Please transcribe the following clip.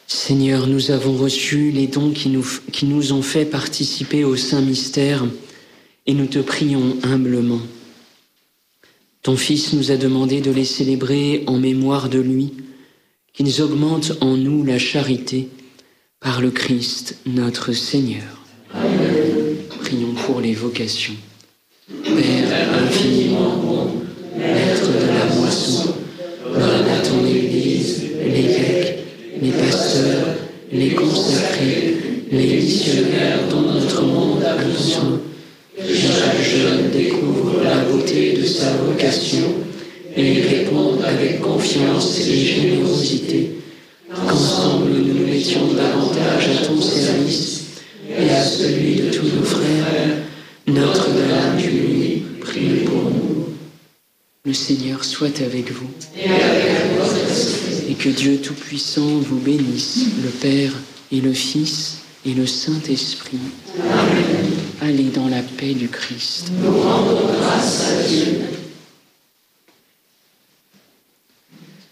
Seigneur, nous avons reçu les dons qui nous ont fait participer au saint mystère et nous te prions humblement. Ton Fils nous a demandé de les célébrer en mémoire de lui, qu'ils augmentent en nous la charité par le Christ notre Seigneur. Amen. Prions pour les vocations. Père infiniment bon, Maître de la moisson, donne à ton Église l'évêque, les pasteurs, les consacrés, les missionnaires dont notre monde a besoin. Que chaque jeune découvre la beauté de sa vocation et y réponde avec confiance et générosité. Qu'ensemble nous nous mettions davantage à ton service et à celui de tous nos frères. Notre-Dame du Nuit, prie pour nous. Le Seigneur soit avec vous. Et avec votre esprit. Et que Dieu Tout-Puissant vous bénisse, le Père et le Fils et le Saint-Esprit. Amen. Allez dans la paix du Christ. Nous rendons grâce à Dieu.